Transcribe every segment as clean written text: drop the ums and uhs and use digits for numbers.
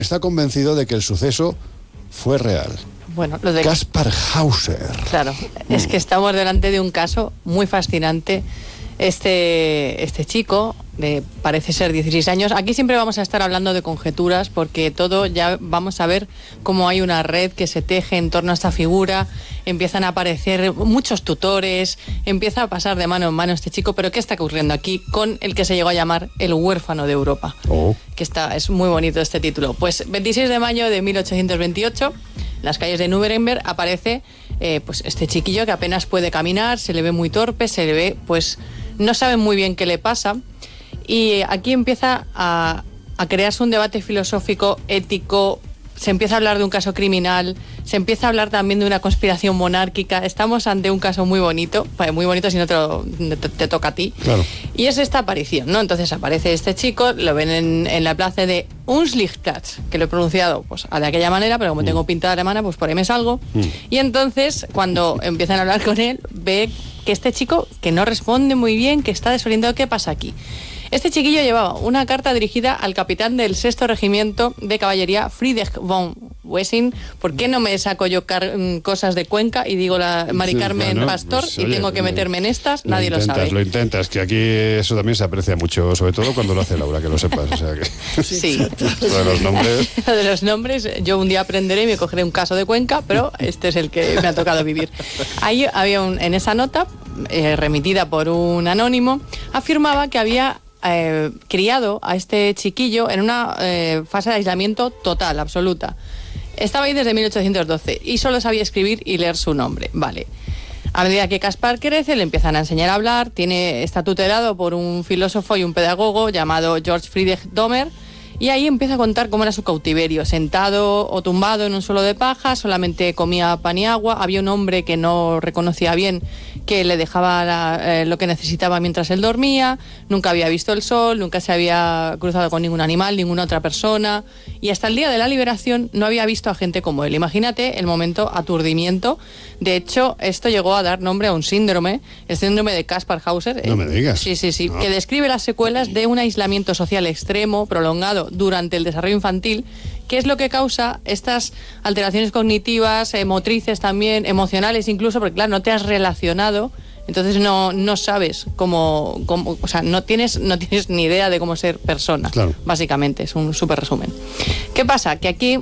está convencido de que el suceso fue real. Bueno, lo de Kaspar Hauser. Claro, es que estamos delante de un caso muy fascinante. Este chico, parece ser 16 años, aquí siempre vamos a estar hablando de conjeturas porque todo ya vamos a ver cómo hay una red que se teje en torno a esta figura, empiezan a aparecer muchos tutores, empieza a pasar de mano en mano este chico, pero ¿qué está ocurriendo aquí con el que se llegó a llamar el huérfano de Europa? Que es muy bonito este título. Pues 26 de mayo de 1828, en las calles de Nuremberg aparece pues este chiquillo que apenas puede caminar, se le ve muy torpe, se le ve, pues no saben muy bien qué le pasa, y aquí empieza a crearse un debate filosófico, ético, se empieza a hablar de un caso criminal, se empieza a hablar también de una conspiración monárquica. Estamos ante un caso muy bonito si no te toca a ti. Claro. Y es esta aparición, ¿no? Entonces aparece este chico, lo ven en la plaza de Unschlichtplatz, que lo he pronunciado pues de aquella manera, pero como tengo pinta de alemana, pues por ahí me salgo. Y entonces, cuando empiezan a hablar con él, ve que este chico, que no responde muy bien, que está desorientado, ¿qué pasa aquí? Este chiquillo llevaba una carta dirigida al capitán del 6º Regimiento de Caballería, Friedrich von Wessing. ¿Por qué no me saco yo cosas de Cuenca y digo la Mari Carmen Pastor pues, y tengo que meterme en estas? Nadie lo sabe. Lo intentas, que aquí eso también se aprecia mucho, sobre todo cuando lo hace Laura, que lo sepas. O sea que sí. Lo de los nombres. Lo de los nombres, yo un día aprenderé y me cogeré un caso de Cuenca, pero este es el que me ha tocado vivir. Ahí había en esa nota, remitida por un anónimo, afirmaba que había criado a este chiquillo en una fase de aislamiento total, absoluta. Estaba ahí desde 1812 y solo sabía escribir y leer su nombre. Vale. A medida que Kaspar crece, le empiezan a enseñar a hablar. Está tutelado por un filósofo y un pedagogo llamado Georg Friedrich Dahmer. Y ahí empieza a contar cómo era su cautiverio, sentado o tumbado en un suelo de paja, solamente comía pan y agua, había un hombre que no reconocía bien, que le dejaba lo que necesitaba mientras él dormía, nunca había visto el sol, nunca se había cruzado con ningún animal, ninguna otra persona, y hasta el día de la liberación no había visto a gente como él. Imagínate el momento aturdimiento. De hecho, esto llegó a dar nombre a un síndrome, el síndrome de Kaspar Hauser. No me digas. Sí, no. Que describe las secuelas de un aislamiento social extremo, prolongado, durante el desarrollo infantil, que es lo que causa estas alteraciones cognitivas, motrices también, emocionales incluso, porque claro, no te has relacionado, entonces no sabes cómo, o sea, no tienes ni idea de cómo ser persona, claro. Básicamente, es un súper resumen. ¿Qué pasa? Que aquí,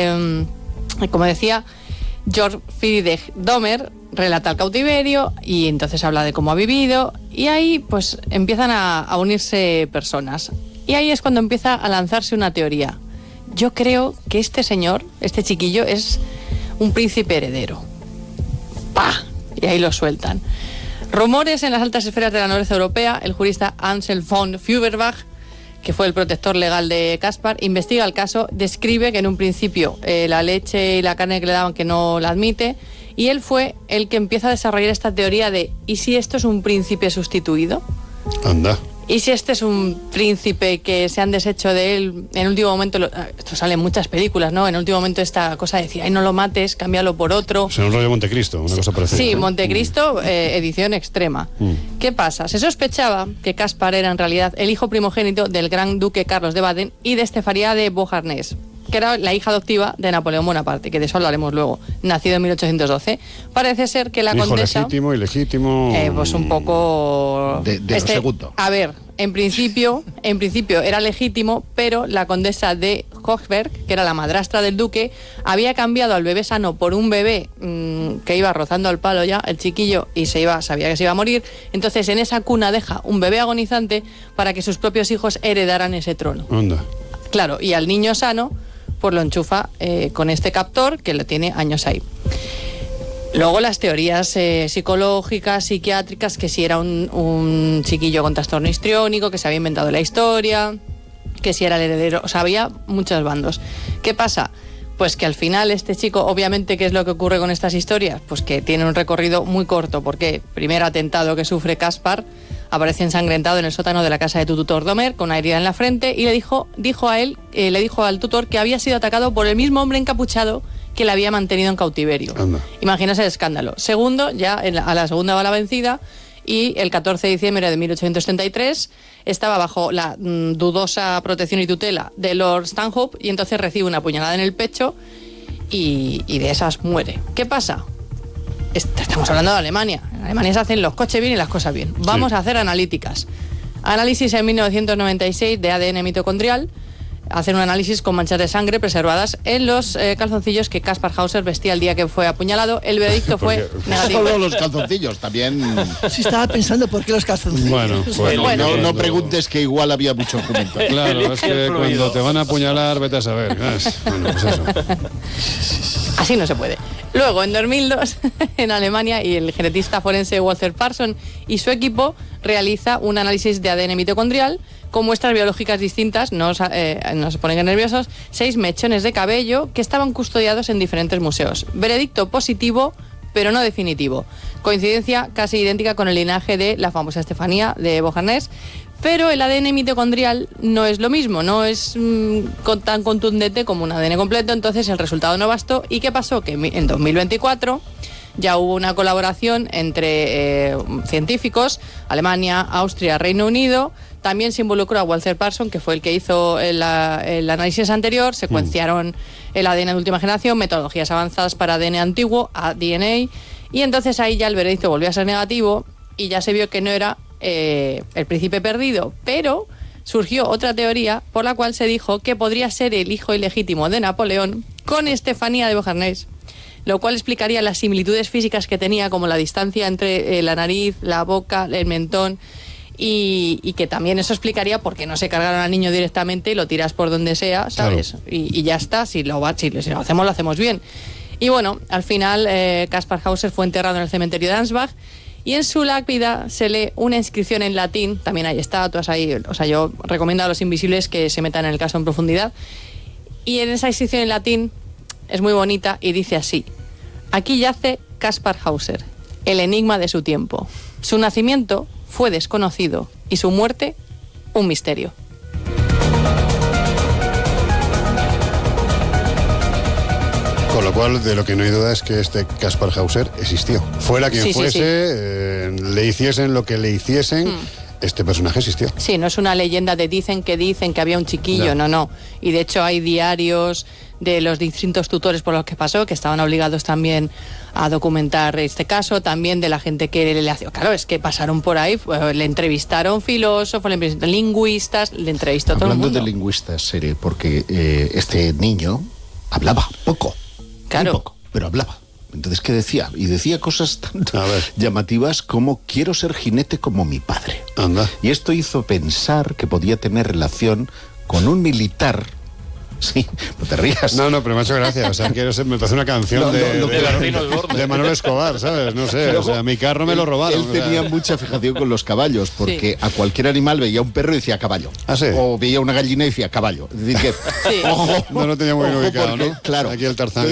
como decía, Georg Friedrich Dahmer relata el cautiverio y entonces habla de cómo ha vivido, y ahí pues empiezan a unirse personas. Y ahí es cuando empieza a lanzarse una teoría. Yo creo que este señor, este chiquillo, es un príncipe heredero. ¡Pah! Y ahí lo sueltan. Rumores en las altas esferas de la nobleza europea. El jurista Ansel von Feuerbach, que fue el protector legal de Kaspar, investiga el caso, describe que en un principio la leche y la carne que le daban que no la admite, y él fue el que empieza a desarrollar esta teoría de ¿y si esto es un príncipe sustituido? Anda. ¿Y si este es un príncipe que se han deshecho de él en el último momento? Esto sale en muchas películas, ¿no? En el último momento esta cosa de decir, ay, no lo mates, cámbialo por otro. O sea, un rollo Montecristo, una cosa parecida. Sí, Montecristo, edición extrema. ¿Qué pasa? Se sospechaba que Kaspar era en realidad el hijo primogénito del gran duque Carlos de Baden y de Estefanía de Beauharnais, que era la hija adoptiva de Napoleón Bonaparte, que de eso hablaremos luego, nacido en 1812. Parece ser que la hijo condesa... legítimo, ilegítimo... pues un poco... De lo segundo. A ver, en principio era legítimo, pero la condesa de Hochberg, que era la madrastra del duque, había cambiado al bebé sano por un bebé que iba rozando al palo ya, el chiquillo, y sabía que se iba a morir. Entonces en esa cuna deja un bebé agonizante para que sus propios hijos heredaran ese trono. Anda. Claro, y al niño sano pues lo enchufa con este captor que lo tiene años ahí. Luego las teorías psicológicas, psiquiátricas, que si era un chiquillo con trastorno histriónico, que se había inventado la historia, que si era el heredero, o sea, había muchos bandos. ¿Qué pasa? Pues que al final este chico, obviamente, ¿qué es lo que ocurre con estas historias? Pues que tiene un recorrido muy corto, porque primer atentado que sufre Kaspar, aparece ensangrentado en el sótano de la casa de tu tutor Dahmer con una herida en la frente, y le dijo al tutor que había sido atacado por el mismo hombre encapuchado que le había mantenido en cautiverio. Anda. Imagínase el escándalo. Segundo, ya a la segunda bala vencida, y el 14 de diciembre de 1833 estaba bajo la dudosa protección y tutela de Lord Stanhope y entonces recibe una puñalada en el pecho y de esas muere. ¿Qué pasa? Estamos hablando de Alemania. En Alemania se hacen los coches bien y las cosas bien. Vamos a hacer analíticas. Análisis en 1996 de ADN mitocondrial. Hacen un análisis con manchas de sangre preservadas en los calzoncillos que Kaspar Hauser vestía el día que fue apuñalado. El veredicto fue negativo. No solo los calzoncillos, también... Sí, estaba pensando por qué los calzoncillos. Bueno, no preguntes que igual había mucho argumento. Claro, es que cuando te van a apuñalar, vete a saber. Bueno, pues eso. Así no se puede. Luego, en 2002, en Alemania, y el genetista forense Walter Parson y su equipo realiza un análisis de ADN mitocondrial con muestras biológicas distintas, no se ponen nerviosos, 6 mechones de cabello que estaban custodiados en diferentes museos. Veredicto positivo, pero no definitivo. Coincidencia casi idéntica con el linaje de la famosa Estefanía de Beauharnais, pero el ADN mitocondrial no es lo mismo, no es tan contundente como un ADN completo, entonces el resultado no bastó. ¿Y qué pasó? Que en 2024 ya hubo una colaboración entre científicos, Alemania, Austria, Reino Unido. También se involucró a Walter Parson, que fue el que hizo el análisis anterior, secuenciaron el ADN de última generación, metodologías avanzadas para ADN antiguo, DNA, y entonces ahí ya el veredicto volvió a ser negativo y ya se vio que no era el príncipe perdido, pero surgió otra teoría por la cual se dijo que podría ser el hijo ilegítimo de Napoleón con Estefanía de Beauharnais, lo cual explicaría las similitudes físicas que tenía, como la distancia entre la nariz, la boca, el mentón, y que también eso explicaría por qué no se cargaron al niño directamente y lo tiras por donde sea, ¿sabes? Claro. Y ya está, si lo hacemos, lo hacemos bien. Y bueno, al final Kaspar Hauser fue enterrado en el cementerio de Ansbach y en su lápida se lee una inscripción en latín, también hay estatuas ahí, o sea, yo recomiendo a los invisibles que se metan en el caso en profundidad, y en esa inscripción en latín es muy bonita y dice así: aquí yace Kaspar Hauser, el enigma de su tiempo. Su nacimiento fue desconocido y su muerte un misterio. Con lo cual, de lo que no hay duda es que este Kaspar Hauser existió. Fuera quien fuese, le hiciesen lo que le hiciesen, este personaje existió. Sí, no es una leyenda de dicen que había un chiquillo, no. Y de hecho hay diarios de los distintos tutores por los que pasó, que estaban obligados también a documentar este caso, también de la gente que le hacía. Claro, es que pasaron por ahí, le entrevistaron filósofos, le entrevistaron lingüistas, le entrevistó todo el mundo. Hablando de lingüistas, Sere, porque este niño hablaba poco. Claro. Muy poco, pero hablaba. Entonces, ¿qué decía? Y decía cosas tan llamativas como: quiero ser jinete como mi padre. Anda. Y esto hizo pensar que podía tener relación con un militar. Sí, no te rías. No, pero me ha hecho gracia. O sea, me parece una canción de Manuel Escobar, ¿sabes? No sé, pero, o sea, mi carro me lo robaron. Él tenía mucha fijación con los caballos, porque a cualquier animal veía un perro y decía caballo. ¿Ah, sí? O veía una gallina y decía caballo. Es decir, que, ojo, no lo tenía muy bien ubicado, porque, ¿no? Claro. Aquí el Tarzán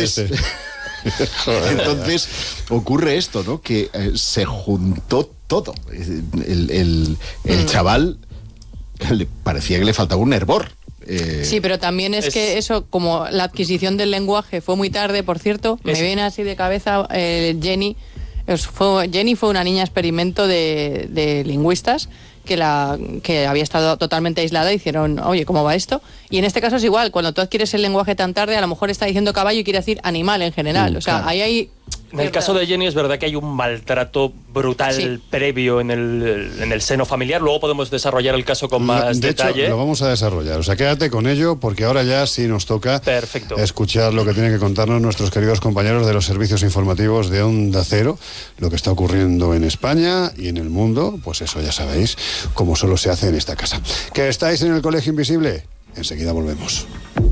Entonces ocurre esto, ¿no? Que se juntó todo. El chaval le parecía que le faltaba un hervor. Sí, pero también es que eso, como la adquisición del lenguaje fue muy tarde, por cierto, me viene así de cabeza Jenny. Jenny fue una niña experimento de lingüistas que había estado totalmente aislada. Hicieron, oye, ¿cómo va esto? Y en este caso es igual, cuando tú adquieres el lenguaje tan tarde, a lo mejor está diciendo caballo y quiere decir animal en general. O sea, claro. Ahí hay... En el caso de Jenny es verdad que hay un maltrato brutal previo en el seno familiar. Luego podemos desarrollar el caso con más detalle. Hecho, lo vamos a desarrollar. O sea, quédate con ello porque ahora ya sí nos toca escuchar lo que tienen que contarnos nuestros queridos compañeros de los servicios informativos de Onda Cero, lo que está ocurriendo en España y en el mundo. Pues eso ya sabéis, como solo se hace en esta casa. ¿Que estáis en el Colegio Invisible? Enseguida volvemos.